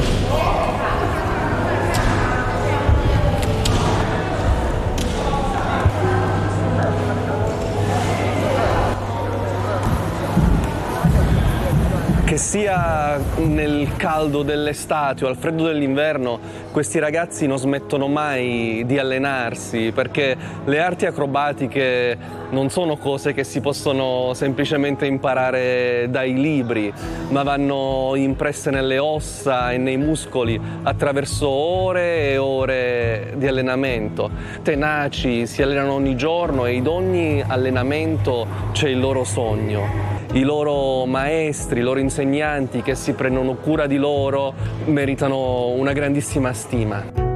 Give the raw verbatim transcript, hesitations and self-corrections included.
Che sia nel caldo dell'estate o al freddo dell'inverno, questi ragazzi non smettono mai di allenarsi, perché le arti acrobatiche non sono cose che si possono semplicemente imparare dai libri, ma vanno impresse nelle ossa e nei muscoli attraverso ore e ore di allenamento. Tenaci, si allenano ogni giorno e in ogni allenamento c'è il loro sogno. I loro maestri, i loro insegnanti che si prendono cura di loro meritano una grandissima stima.